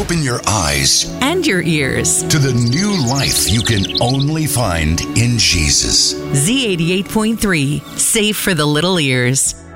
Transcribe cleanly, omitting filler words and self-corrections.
open your eyes and your ears to the new life you can only find in Jesus. Z88.3, safe for the little ears.